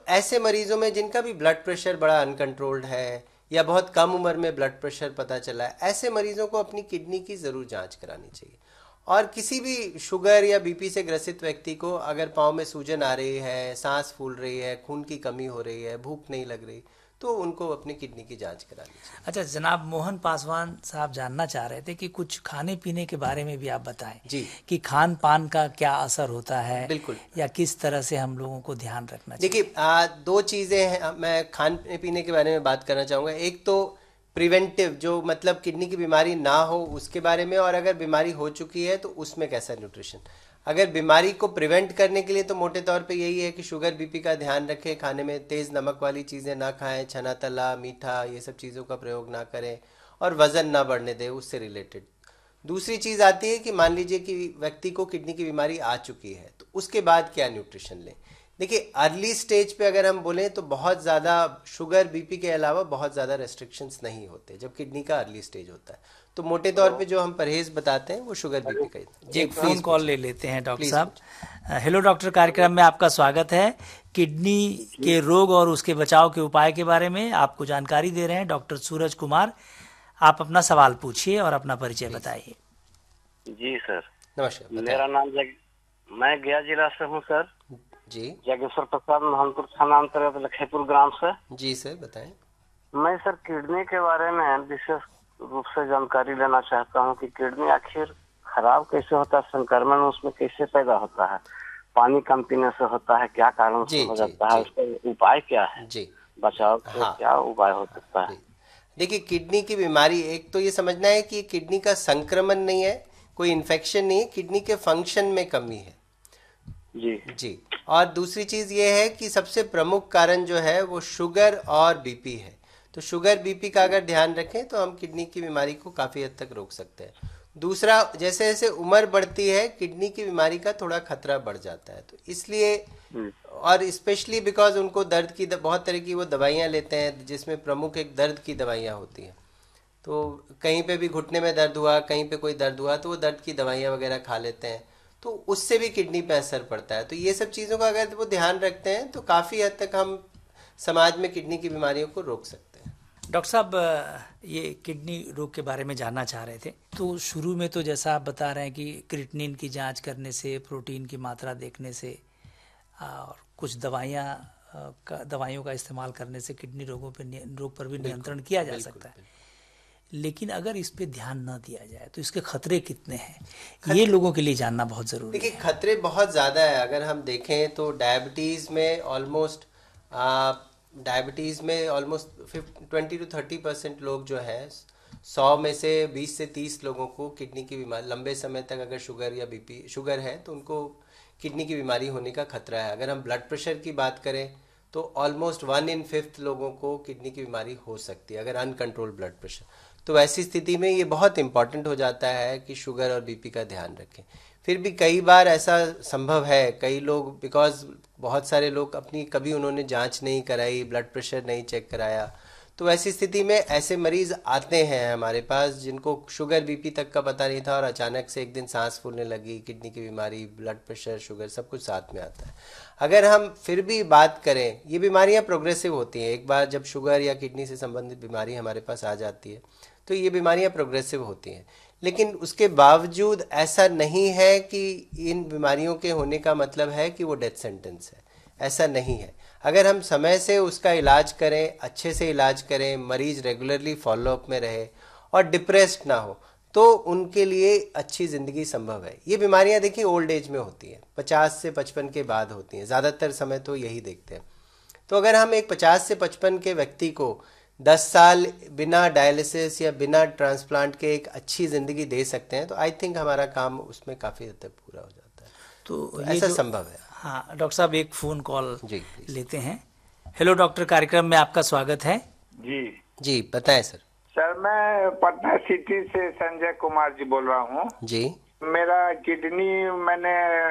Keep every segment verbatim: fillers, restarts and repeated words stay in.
ऐसे मरीजों में जिनका भी ब्लड प्रेशर बड़ा अनकंट्रोल्ड है या बहुत कम उम्र में ब्लड प्रेशर पता चला है, ऐसे मरीजों को अपनी किडनी की ज़रूर जांच करानी चाहिए। और किसी भी शुगर या बीपी से ग्रसित व्यक्ति को अगर पाँव में सूजन आ रही है, सांस फूल रही है, खून की कमी हो रही है, भूख नहीं लग रही, तो उनको अपनी किडनी की जांच करानी चाहिए। अच्छा जनाब, मोहन पासवान साहब जानना चाह रहे थे कि कुछ खाने पीने के बारे में भी आप बताएं जी, कि खान पान का क्या असर होता है, बिल्कुल, या किस तरह से हम लोगों को ध्यान रखना चाहिए। देखिए दो चीज़ें हैं, मैं खाने पीने के बारे में बात करना चाहूँगा। एक तो प्रिवेंटिव, जो मतलब किडनी की बीमारी ना हो उसके बारे में, और अगर बीमारी हो चुकी है तो उसमें कैसा न्यूट्रिशन। अगर बीमारी को प्रिवेंट करने के लिए तो मोटे तौर पे यही है कि शुगर बीपी का ध्यान रखें, खाने में तेज़ नमक वाली चीज़ें ना खाएं, छना तला मीठा ये सब चीज़ों का प्रयोग ना करें, और वज़न ना बढ़ने दें उससे रिलेटेड। दूसरी चीज़ आती है कि मान लीजिए कि व्यक्ति को किडनी की बीमारी आ चुकी है, तो उसके बाद क्या न्यूट्रिशन लें। देखिए अर्ली स्टेज पे अगर हम बोलें तो बहुत ज़्यादा शुगर बीपी के अलावा बहुत ज़्यादा रेस्ट्रिक्शंस नहीं होते जब किडनी का अर्ली स्टेज होता है। तो मोटे तौर पे जो हम परहेज बताते हैं वो शुगर बीपी का ही। जी, फोन कॉल ले लेते हैं डॉक्टर साहब। हेलो डॉक्टर, कार्यक्रम में आपका स्वागत है। किडनी के रोग और उसके बचाव के उपाय के बारे में आपको जानकारी दे रहे हैं डॉक्टर सूरज कुमार। आप अपना सवाल पूछिए और अपना परिचय बताइए। जी सर, नमस्कार। मेरा नाम जग... मैं गया जिला से हूँ सर। जी, जागेश्वर प्रसाद, महनपुर थाना अंतर्गत लखेपुर ग्राम से। जी सर बताएं। मैं सर किडनी के बारे में विशेष रूप से जानकारी लेना चाहता हूँ कि किडनी आखिर खराब कैसे होता है, संक्रमण उसमें कैसे पैदा होता है, पानी कम पीने से होता है, क्या कारण से हो जाता है, उसका उपाय क्या है, जी, बचाव के हाँ, क्या उपाय हो सकता है। देखिए किडनी की बीमारी, एक तो ये समझना है कि किडनी का संक्रमण नहीं है, कोई इन्फेक्शन नहीं है, किडनी के फंक्शन में कमी है। जी जी, और दूसरी चीज़ ये है कि सबसे प्रमुख कारण जो है वो शुगर और बीपी है। तो शुगर बीपी का अगर ध्यान रखें तो हम किडनी की बीमारी को काफ़ी हद तक रोक सकते हैं। दूसरा, जैसे जैसे उम्र बढ़ती है किडनी की बीमारी का थोड़ा खतरा बढ़ जाता है, तो इसलिए, और स्पेशली बिकॉज उनको दर्द की बहुत तरह की वो दवाइयाँ लेते हैं जिसमें प्रमुख एक दर्द की दवाइयाँ होती हैं। तो कहीं पे भी घुटने में दर्द हुआ, कहीं पे कोई दर्द हुआ तो वो दर्द की दवाइयाँ वगैरह खा लेते हैं, तो उससे भी किडनी पे असर पड़ता है। तो ये सब चीज़ों का अगर वो ध्यान रखते हैं तो काफ़ी हद तक हम समाज में किडनी की बीमारियों को रोक सकते हैं। डॉक्टर साहब, ये किडनी रोग के बारे में जानना चाह रहे थे। तो शुरू में तो जैसा आप बता रहे हैं कि क्रिएटिनिन की जांच करने से, प्रोटीन की मात्रा देखने से और कुछ दवाइयाँ का दवाइयों का इस्तेमाल करने से किडनी रोगों पे रोग पर भी नियंत्रण किया जा सकता है। लेकिन अगर इस पे ध्यान न दिया जाए तो इसके खतरे कितने हैं, ये लोगों के लिए जानना बहुत ज़रूरी है। देखिए खतरे बहुत ज़्यादा है। अगर हम देखें तो डायबिटीज़ में ऑलमोस्ट डायबिटीज़ में almost twenty two thirty percent लोग जो हैं, सौ में से बीस से तीस लोगों को किडनी की बीमारी लंबे समय तक, अगर शुगर या बीपी शुगर है तो उनको किडनी की बीमारी होने का खतरा है। अगर हम ब्लड प्रेशर की बात करें तो ऑलमोस्ट वन इन फिफ्थ लोगों को किडनी की बीमारी हो सकती है अगर अनकंट्रोल ब्लड प्रेशर। तो ऐसी स्थिति में ये बहुत इंपॉर्टेंट हो जाता है कि शुगर और बीपी का ध्यान रखें। फिर भी कई बार ऐसा संभव है, कई लोग, बिकॉज बहुत सारे लोग अपनी कभी उन्होंने जांच नहीं कराई, ब्लड प्रेशर नहीं चेक कराया, तो ऐसी स्थिति में ऐसे मरीज आते हैं हमारे पास जिनको शुगर बीपी तक का पता नहीं था और अचानक से एक दिन सांस फूलने लगी, किडनी की बीमारी, ब्लड प्रेशर, शुगर सब कुछ साथ में आता है। अगर हम फिर भी बात करें, ये बीमारियां प्रोग्रेसिव होती हैं। एक बार जब शुगर या किडनी से संबंधित बीमारी हमारे पास आ जाती है तो ये बीमारियां प्रोग्रेसिव होती हैं, लेकिन उसके बावजूद ऐसा नहीं है कि इन बीमारियों के होने का मतलब है कि वो डेथ सेंटेंस है, ऐसा नहीं है। अगर हम समय से उसका इलाज करें, अच्छे से इलाज करें, मरीज रेगुलरली फॉलोअप में रहे और डिप्रेस्ड ना हो, तो उनके लिए अच्छी ज़िंदगी संभव है। ये बीमारियां देखिए ओल्ड एज में होती हैं, पचास से पचपन के बाद होती हैं, ज़्यादातर समय तो यही देखते हैं। तो अगर हम एक पचास से पचपन के व्यक्ति को दस साल बिना डायलिसिस या बिना ट्रांसप्लांट के एक अच्छी ज़िंदगी दे सकते हैं तो आई थिंक हमारा काम उसमें काफ़ी हद तक पूरा हो जाता है। तो, तो ये ऐसा संभव है। हाँ डॉक्टर साहब, एक फ़ोन कॉल जी लेते हैं। हेलो डॉक्टर, कार्यक्रम में आपका स्वागत है। जी जी बताएं सर। सर, मैं पटना सिटी से संजय कुमार जी बोल रहा हूँ। जी, मेरा किडनी मैंने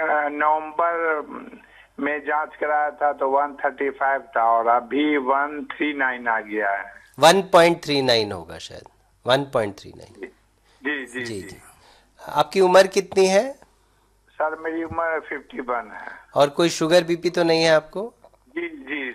नवंबर में जांच कराया था तो एक सौ पैंतीस था और अभी एक सौ उनतालीस आ गया है। एक पॉइंट तीन नौ होगा शायद, एक पॉइंट तीन नौ। जी जी जी, जी, जी। आपकी उम्र कितनी है? सर मेरी उम्र इक्यावन है। और कोई शुगर बीपी तो नहीं है आपको? जी जी